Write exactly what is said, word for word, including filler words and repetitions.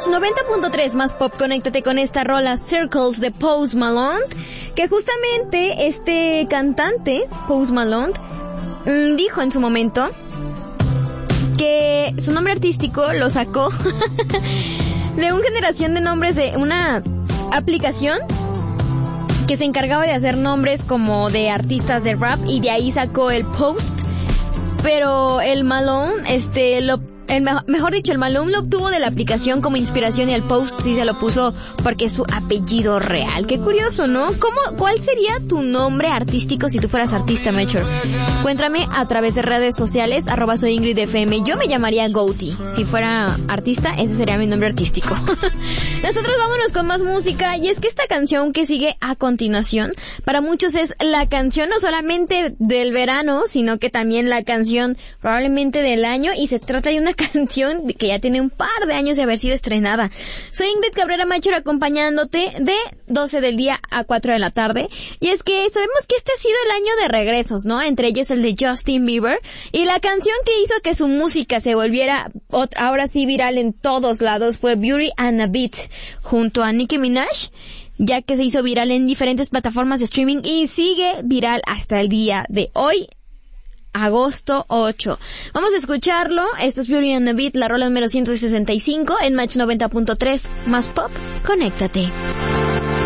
Match noventa punto tres más pop, conéctate con esta rola Circles de Post Malone, que justamente este cantante, Post Malone, mmm, dijo en su momento que su nombre artístico lo sacó de una generación de nombres de una aplicación que se encargaba de hacer nombres como de artistas de rap, y de ahí sacó el Post. Pero el Malone, este, lo, el mejor, mejor dicho, el Malone lo obtuvo de la aplicación como inspiración, y el Post sí se lo puso porque es su apellido real. Qué curioso, ¿no? ¿Cómo, cuál sería tu nombre artístico si tú fueras artista, Mature? Cuéntame a través de redes sociales, arroba soy Ingrid F M. Yo me llamaría Goatee. Si fuera artista, ese sería mi nombre artístico. Nosotros vámonos con más música, y es que esta canción que sigue a continuación, para muchos es la canción no solamente del verano, sino que también la canción probablemente del año, y se trata de una canción que ya tiene un par de años de haber sido estrenada. Soy Ingrid Cabrera Macher, acompañándote de doce del día a cuatro de la tarde, y es que sabemos que este ha sido el año de regresos, ¿no? Entre ellos el de Justin Bieber, y la canción que hizo que su música se volviera ahora sí viral en todos lados fue Beauty and a Beat, junto a Nicki Minaj, ya que se hizo viral en diferentes plataformas de streaming y sigue viral hasta el día de hoy, agosto ocho. Vamos a escucharlo. Esto es Beauty and the Beat, la rola número ciento sesenta y cinco en Match noventa punto tres más pop. Conéctate.